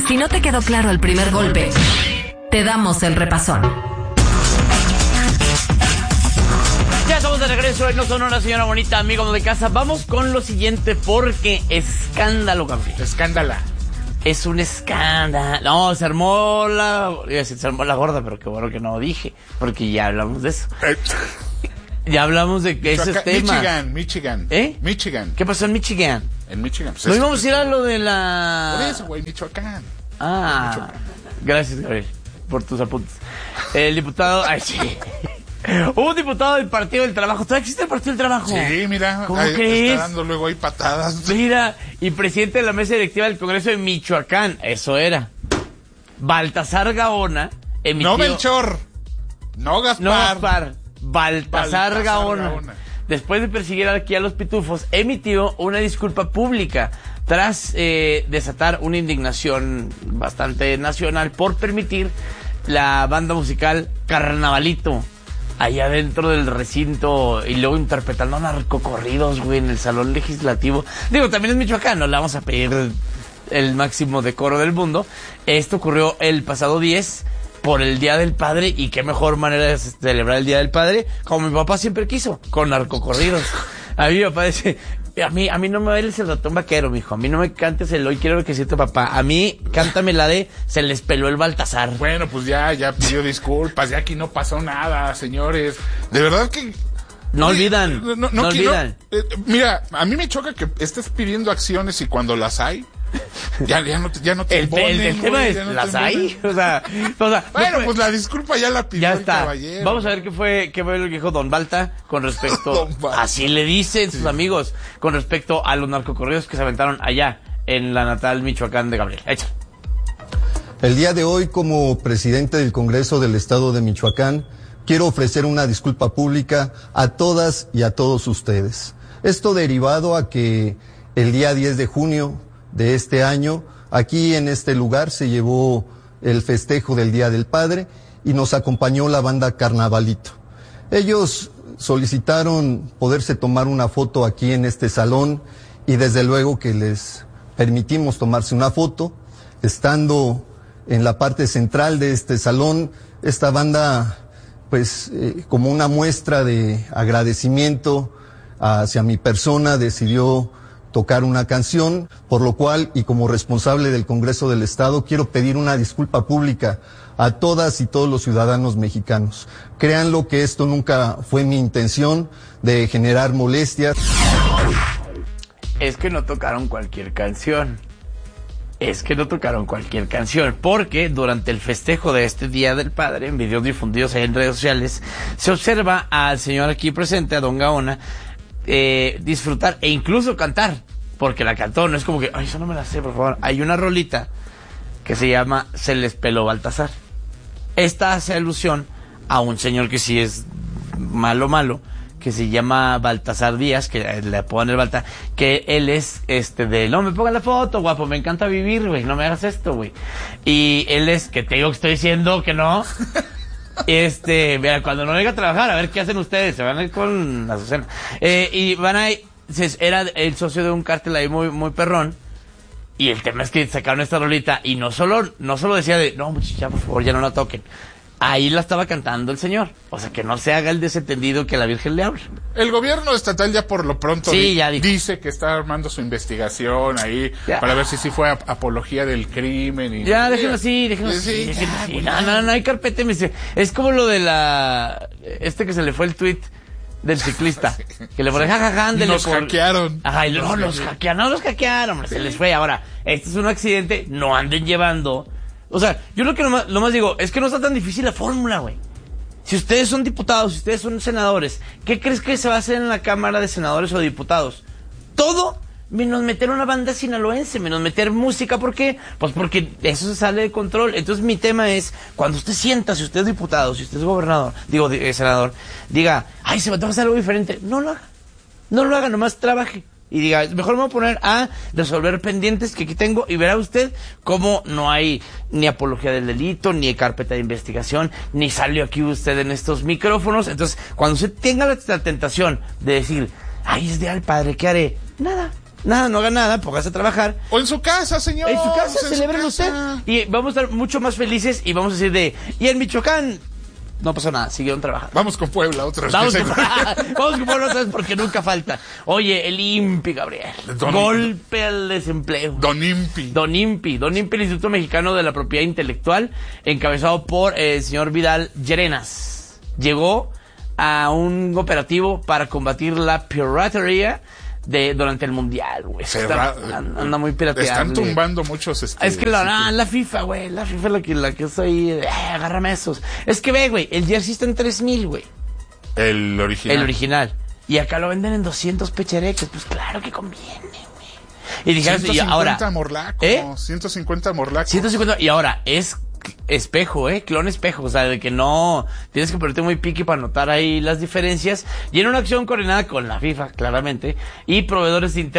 Si no te quedó claro el primer golpe, te damos el repasón. Ya estamos de regreso en No Sonora, señora bonita, amigos de casa. Vamos con lo siguiente porque escándalo, Gabriel. Escándala. Es un escándalo. No, se armó la gorda, pero qué bueno que no dije, porque ya hablamos de eso. Ya hablamos de que ese tema. Michigan. Michigan. ¿Qué pasó en Michigan? En Michigan. Pues no íbamos a ir a lo de la... Por eso, güey, Michoacán. Michoacán. Gracias, Gabriel, por tus apuntes. El diputado... Ay, sí. Hubo un diputado del Partido del Trabajo. ¿Todavía existe el Partido del Trabajo? Sí, mira. ¿Cómo crees? Está dando luego ahí patadas. Mira, y presidente de la mesa directiva del Congreso de Michoacán. Eso era. Baltasar Gaona emitió... No Melchor. No Gaspar. Baltasar Gaona. Después de perseguir aquí a los pitufos, emitió una disculpa pública tras desatar una indignación bastante nacional por permitir la banda musical Carnavalito allá dentro del recinto y luego interpretando narcocorridos, güey, en el salón legislativo. Digo, también es Michoacán, no le vamos a pedir el máximo decoro del mundo. Esto ocurrió el pasado 10 por el Día del Padre, y qué mejor manera de celebrar el Día del Padre, como mi papá siempre quiso, con narcocorridos. A mí mi papá dice, a mí no me bailes el ratón vaquero, mijo, a mí no me cantes el hoy quiero lo que siente papá, a mí cántame la de se les peló el Baltasar. Bueno, pues ya pidió disculpas, ya aquí no pasó nada, señores. De verdad que... No olvidan, no olvidan. Mira, a mí me choca que estés pidiendo acciones y cuando las hay, ya no te imponen, el tema es, ¿las hay? O sea, bueno, pues la disculpa ya la pidió ya el está. Caballero. Vamos a ver qué fue lo que dijo Don Balta con respecto, así le dicen sus amigos, con respecto a los narcocorridos que se aventaron allá en la natal Michoacán de Gabriel. Échale. El día de hoy, como presidente del Congreso del Estado de Michoacán, quiero ofrecer una disculpa pública a todas y a todos ustedes. Esto derivado a que el día 10 de junio de este año, aquí en este lugar se llevó el festejo del Día del Padre y nos acompañó la banda Carnavalito. Ellos solicitaron poderse tomar una foto aquí en este salón y desde luego que les permitimos tomarse una foto. Estando en la parte central de este salón, esta banda, pues como una muestra de agradecimiento hacia mi persona, decidió tocar una canción, por lo cual, y como responsable del Congreso del Estado, quiero pedir una disculpa pública a todas y todos los ciudadanos mexicanos. Créanlo que esto nunca fue mi intención de generar molestias. Es que no tocaron cualquier canción. Porque durante el festejo de este Día del Padre, en videos difundidos en redes sociales, se observa al señor aquí presente, a Don Gaona, disfrutar e incluso cantar, porque la cantó, no es como que, ay, eso no me la sé, por favor. Hay una rolita que se llama Se les peló Baltasar. Esta hace alusión a un señor que sí es malo, que se llama Baltasar Díaz, que le ponen el Baltasar, que él es no me pongan la foto, guapo, me encanta vivir, güey, no me hagas esto, güey. Y él es, que te digo que estoy diciendo que no. Mira, cuando no venga a trabajar, a ver qué hacen ustedes, se van a ir con la Azucena. Y van a ir, era el socio de un cártel ahí muy, muy perrón. Y el tema es que sacaron esta rolita y no solo decía no, muchacha, por favor, ya no la toquen. Ahí la estaba cantando el señor. O sea, que no se haga el desentendido que la Virgen le habla. El gobierno estatal ya por lo pronto ya dice que está armando su investigación ahí para ver si sí fue apología del crimen. Y ya, déjenlo así. No hay carpeta. Es como lo de que se le fue el tuit del ciclista. Que le pone jajaja, hackearon. Ajá, no los hackearon, se les fue. Ahora, este es un accidente, no anden llevando. O sea, yo lo que lo más digo, es que no está tan difícil la fórmula, güey. Si ustedes son diputados, si ustedes son senadores, ¿qué crees que se va a hacer en la Cámara de Senadores o Diputados? Todo menos meter una banda sinaloense, menos meter música. ¿Por qué? Pues porque eso se sale de control. Entonces mi tema es, cuando usted sienta, si usted es diputado, si usted es gobernador, senador, diga, ay, se me va a hacer algo diferente. No lo haga, nomás trabaje. Y diga, mejor me voy a poner a resolver pendientes que aquí tengo, y verá usted cómo no hay ni apología del delito, ni carpeta de investigación, ni salió aquí usted en estos micrófonos. Entonces, cuando usted tenga la tentación de decir, ay, es Día del Padre, ¿qué haré? Nada, Nada, no haga nada, póngase a trabajar. O en su casa, señor. En su casa, en su celebren usted. casa. Y vamos a estar mucho más felices y vamos a decir y en Michoacán no pasó nada, siguieron trabajando. Vamos con Puebla otra vez. Vamos con Puebla otra vez porque nunca falta. Oye, el INPI, Gabriel. Golpe al desempleo. Don INPI, el Instituto Mexicano de la Propiedad Intelectual, encabezado por el señor Vidal Llerenas. Llegó a un operativo para combatir la piratería durante el mundial, güey. Anda muy pirateado. Están tumbando muchos Es que la FIFA, güey, la FIFA es la que está ahí, agárrame esos. Es que ve, güey, el jersey está en 3,000, güey. El original. Y acá lo venden en 200 pechereques, pues claro que conviene, güey. Y dijeron, 150 morlacos, 150 morlacos. 150, y ahora es espejo, clon espejo, o sea, de que no tienes que ponerte muy piqui para notar ahí las diferencias, y en una acción coordinada con la FIFA, claramente, y proveedores de internet